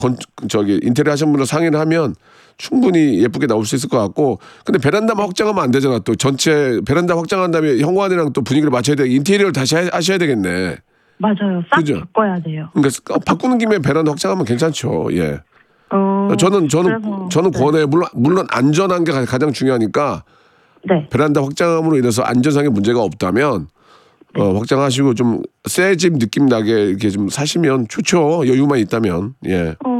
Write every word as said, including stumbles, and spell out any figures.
건 저기 인테리어 하신 분들 상의를 하면 충분히 예쁘게 나올 수 있을 것 같고. 근데 베란다만 확장하면 안 되잖아. 또 전체 베란다 확장한 다음에 현관이랑 또 분위기를 맞춰야 돼. 인테리어를 다시 하, 하셔야 되겠네. 맞아요. 싹 그죠? 바꿔야 돼요. 그러니까 바꾸는 김에 베란다 확장하면 괜찮죠. 예. 어, 저는 저는 그래서, 저는 네. 권해. 물론 물론 안전한 게 가장 중요하니까 네. 베란다 확장함으로 인해서 안전상의 문제가 없다면 네. 어, 확장하시고 좀 새 집 느낌 나게 이렇게 좀 사시면 좋죠. 여유만 있다면. 예. 어,